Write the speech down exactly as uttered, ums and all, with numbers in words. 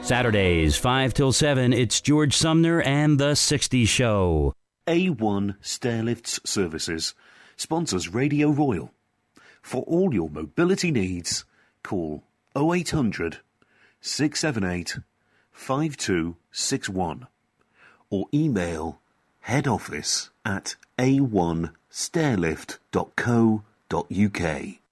Saturdays, five till seven, it's George Sumner and the sixties Show. A one Stairlifts Services sponsors Radio Royal. For all your mobility needs, call oh eight hundred, six seven eight, five two six one or email head office at a one stairlift dot co dot uk.